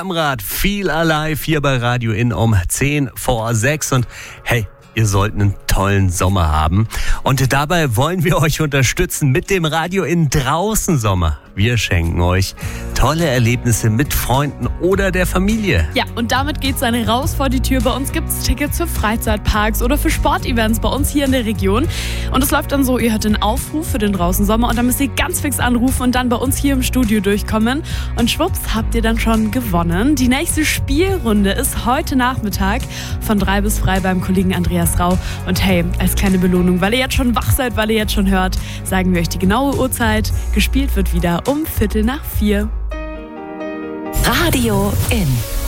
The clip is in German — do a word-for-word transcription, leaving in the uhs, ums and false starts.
Am Rad, Feel Alive hier bei Radio In um zehn vor sechs und hey, ihr sollt einen tollen Sommer haben. Und dabei wollen wir euch unterstützen mit dem Radio In draußen Sommer. Wir schenken euch tolle Erlebnisse mit Freunden oder der Familie. Ja, und damit geht's dann raus vor die Tür. Bei uns gibt's Tickets für Freizeitparks oder für Sportevents bei uns hier in der Region. Und es läuft dann so, ihr hört den Aufruf für den draußen Sommer und dann müsst ihr ganz fix anrufen und dann bei uns hier im Studio durchkommen. Und schwupps, habt ihr dann schon gewonnen. Die nächste Spielrunde ist heute Nachmittag von drei bis frei beim Kollegen Andreas Rau. Und hey, als kleine Belohnung, weil ihr jetzt schon wach seid, weil ihr jetzt schon hört, sagen wir euch die genaue Uhrzeit. Gespielt wird wieder um Viertel nach vier. Radio In.